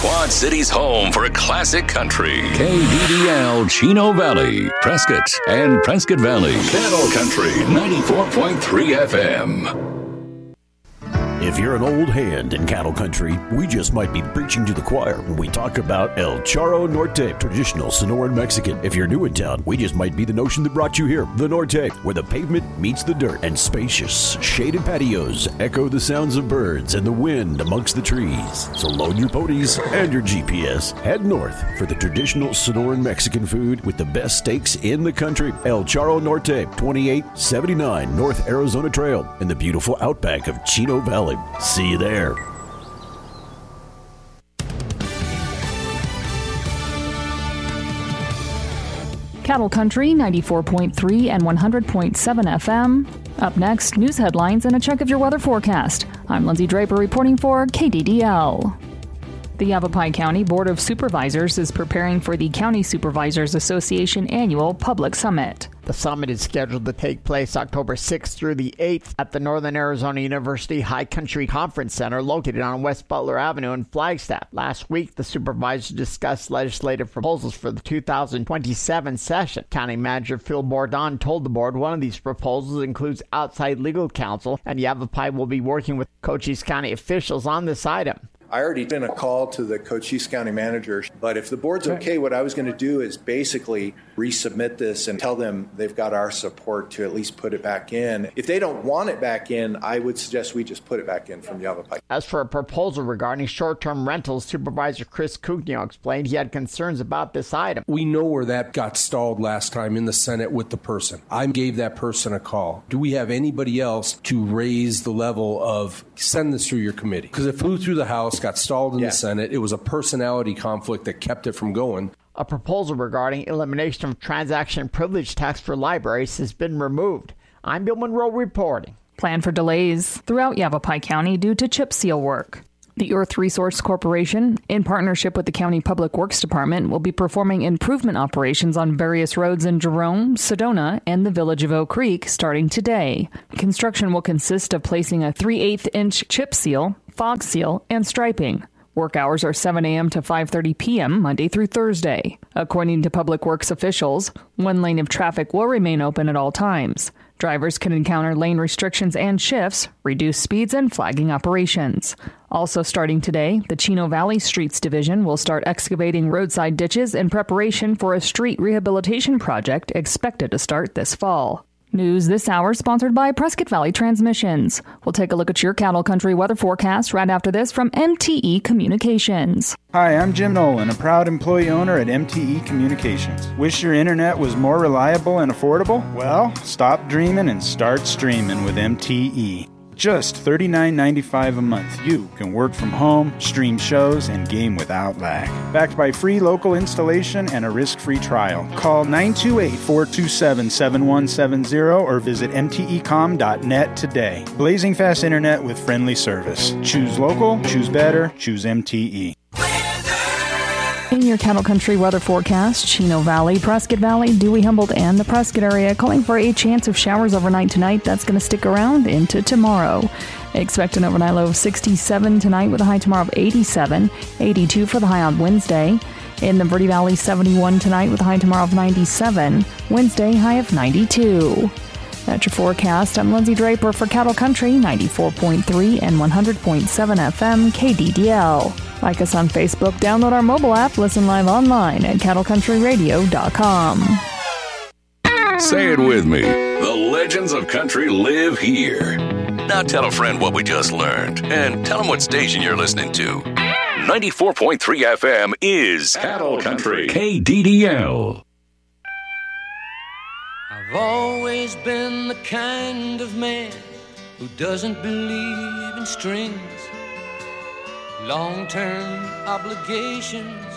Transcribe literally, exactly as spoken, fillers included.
Quad City's home for a classic country. K D D L Chino Valley, Prescott, and Prescott Valley. Cattle Country ninety-four point three F M. If you're an old hand in cattle country, we just might be preaching to the choir when we talk about El Charro Norte, traditional Sonoran Mexican. If you're new in town, we just might be the notion that brought you here. The Norte, where the pavement meets the dirt, and spacious, shaded patios echo the sounds of birds and the wind amongst the trees. So load your ponies and your G P S. Head north for the traditional Sonoran Mexican food with the best steaks in the country. El Charro Norte, twenty-eight seventy-nine North Arizona Trail in the beautiful outback of Chino Valley. See you there. Cattle Country ninety-four point three and one hundred point seven F M. Up next, news headlines and a check of your weather forecast. I'm Lindsay Draper reporting for K D D L. The Yavapai County Board of Supervisors is preparing for the County Supervisors Association Annual Public Summit. The summit is scheduled to take place October sixth through the eighth at the Northern Arizona University High Country Conference Center located on West Butler Avenue in Flagstaff. Last week, the supervisors discussed legislative proposals for the two thousand twenty-seven session. County Manager Phil Bordon told the board one of these proposals includes outside legal counsel, and Yavapai will be working with Cochise County officials on this item. I already sent a call to the Cochise County manager, but if the board's okay, what I was going to do is basically resubmit this and tell them they've got our support to at least put it back in. If they don't want it back in, I would suggest we just put it back in from Yavapai. As for a proposal regarding short-term rentals, Supervisor Chris Cugno explained he had concerns about this item. We know where that got stalled last time in the Senate with the person. I gave that person a call. Do we have anybody else to raise the level of send this through your committee? Because it flew through the House, got stalled in yeah. the Senate. It was a personality conflict that kept it from going. A proposal regarding elimination of transaction privilege tax for libraries has been removed. I'm Bill Monroe reporting. Plan for delays throughout Yavapai County due to chip seal work. The Earth Resource Corporation, in partnership with the County Public Works Department, will be performing improvement operations on various roads in Jerome, Sedona, and the village of Oak Creek starting today. Construction will consist of placing a three eighths inch chip seal, fog seal, and striping. Work hours are seven a.m. to five thirty p.m. Monday through Thursday. According to Public Works officials, one lane of traffic will remain open at all times. Drivers can encounter lane restrictions and shifts, reduced speeds, and flagging operations. Also starting today, the Chino Valley Streets Division will start excavating roadside ditches in preparation for a street rehabilitation project expected to start this fall. News this hour sponsored by Prescott Valley Transmissions. We'll take a look at your cattle country weather forecast right after this from M T E Communications. Hi, I'm Jim Nolan, a proud employee owner at M T E Communications. Wish your internet was more reliable and affordable? Well, stop dreaming and start streaming with M T E. Just thirty-nine ninety-five a month, you can work from home, stream shows, and game without lag. Backed by free local installation and a risk-free trial. Call nine two eight, four two seven, seven one seven zero or visit m t e com dot net today. Blazing fast internet with friendly service. Choose local, choose better, choose M T E. In your cattle country weather forecast, Chino Valley, Prescott Valley, Dewey, Humboldt, and the Prescott area calling for a chance of showers overnight tonight. That's going to stick around into tomorrow. Expect an overnight low of sixty-seven tonight with a high tomorrow of eighty-seven, eighty-two for the high on Wednesday. In the Verde Valley, seventy-one tonight with a high tomorrow of ninety-seven. Wednesday, high of ninety-two. That's your forecast. I'm Lindsay Draper for Cattle Country ninety-four point three and one hundred point seven F M K D D L. Like us on Facebook, download our mobile app, listen live online at cattle country radio dot com. Say it with me. The legends of country live here. Now tell a friend what we just learned and tell them what station you're listening to. ninety-four point three F M is Cattle Country K D D L. I've always been the kind of man who doesn't believe in strings, long-term obligations,